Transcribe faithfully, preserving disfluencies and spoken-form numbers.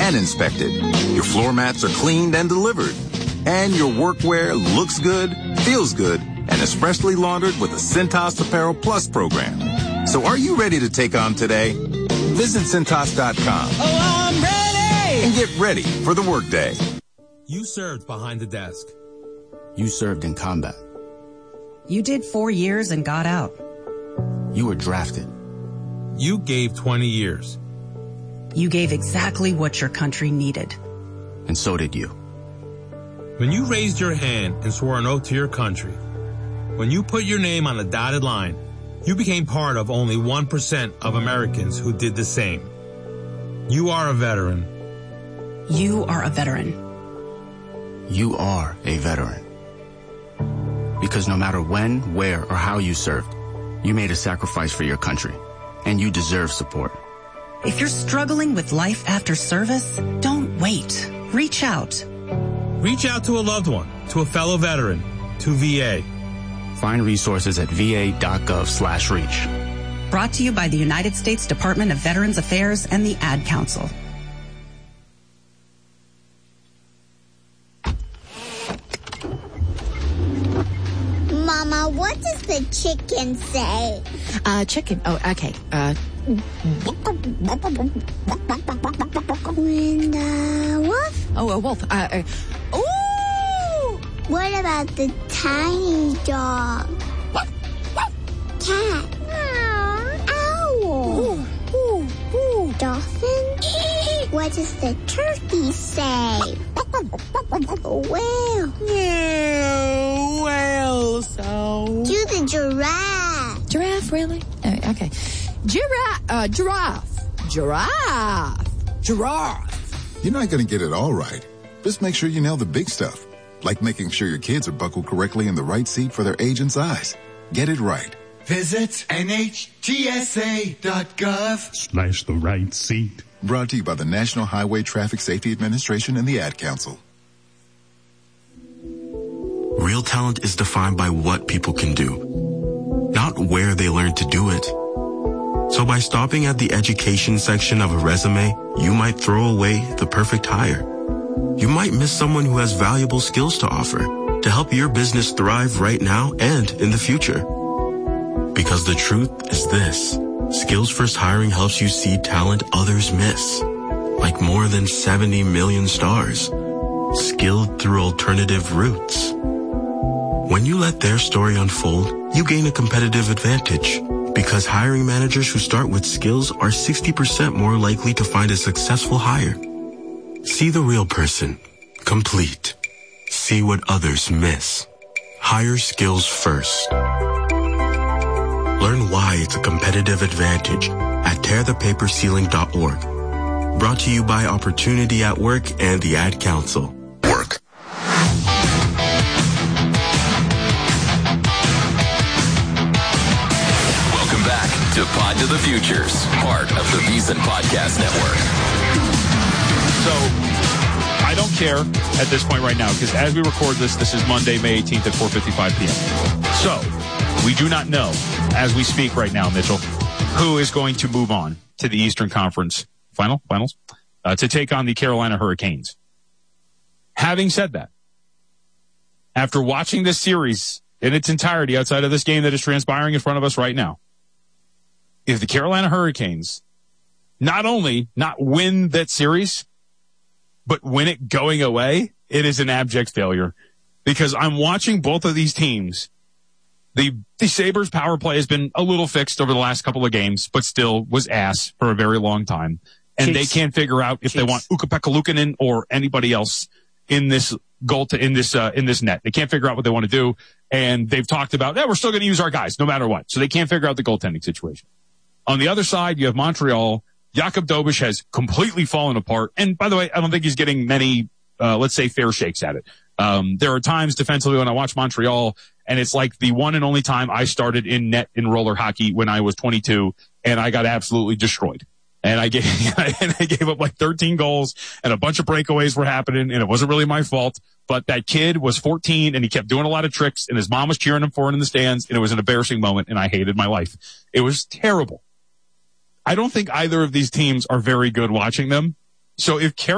and inspected. Your floor mats are cleaned and delivered. And your workwear looks good, feels good, and is freshly laundered with the Cintas Apparel Plus program. So are you ready to take on today? Visit Cintas dot com. Oh, I'm ready! And get ready for the workday. You served behind the desk. You served in combat. You did four years and got out. You were drafted. You gave twenty years. You gave exactly what your country needed. And so did you. When you raised your hand and swore an oath to your country, when you put your name on a dotted line, you became part of only one percent of Americans who did the same. You are a veteran. You are a veteran. You are a veteran. Because no matter when, where, or how you served, you made a sacrifice for your country, and you deserve support. If you're struggling with life after service, don't wait. Reach out. Reach out to a loved one, to a fellow veteran, to V A. Find resources at va.gov slash reach. Brought to you by the United States Department of Veterans Affairs and the Ad Council. Mama, what does the chicken say? Uh, chicken. Oh, okay. Uh, When the wolf? oh, a wolf. Uh, uh, ooh! What about the tiny dog? Cat? Owl? Ooh, ooh, ooh. Dolphin? What does the turkey say? Whale? Yeah, well, so. Do the giraffe? Giraffe, really? Uh, okay. Giraffe, uh, giraffe, giraffe, giraffe. You're not going to get it all right. Just make sure you nail the big stuff, like making sure your kids are buckled correctly in the right seat for their age and size. Get it right. Visit N H T S A dot gov slash the right seat. Brought to you by the National Highway Traffic Safety Administration and the Ad Council. Real talent is defined by what people can do, not where they learn to do it. So by stopping at the education section of a resume, you might throw away the perfect hire. You might miss someone who has valuable skills to offer to help your business thrive right now and in the future. Because the truth is this, Skills First Hiring helps you see talent others miss, like more than seventy million stars, skilled through alternative routes. When you let their story unfold, you gain a competitive advantage. Because hiring managers who start with skills are sixty percent more likely to find a successful hire. See the real person. Complete. See what others miss. Hire skills first. Learn why it's a competitive advantage at tear the paper ceiling dot org. Brought to you by Opportunity at Work and the Ad Council. Work. To Pod to the Futures, part of the VEASAN Podcast Network. So, I don't care at this point right now, because as we record this, this is Monday, May eighteenth at four fifty-five p.m. So, we do not know, as we speak right now, Mitchell, who is going to move on to the Eastern Conference final, finals uh, to take on the Carolina Hurricanes. Having said that, after watching this series in its entirety outside of this game that is transpiring in front of us right now, if the Carolina Hurricanes not only not win that series, but win it going away, it is an abject failure. Because I'm watching both of these teams. The, the Sabres power play has been a little fixed over the last couple of games, but still was ass for a very long time. And Jeez. They can't figure out if Jeez. They want Ukko-Pekka Luukkonen or anybody else in this goal to, in this, uh, in this net. They can't figure out what they want to do. And they've talked about, yeah, we're still going to use our guys no matter what. So they can't figure out the goaltending situation. On the other side, you have Montreal. Jakub Dobeš has completely fallen apart. And by the way, I don't think he's getting many, uh, let's say, fair shakes at it. Um, there are times defensively when I watch Montreal, and it's like the one and only time I started in net in roller hockey when I was twenty-two, and I got absolutely destroyed. And I gave, and I gave up like thirteen goals, and a bunch of breakaways were happening, and it wasn't really my fault. But that kid was fourteen, and he kept doing a lot of tricks, and his mom was cheering him for it in the stands, and it was an embarrassing moment, and I hated my life. It was terrible. I don't think either of these teams are very good watching them. So if Carolina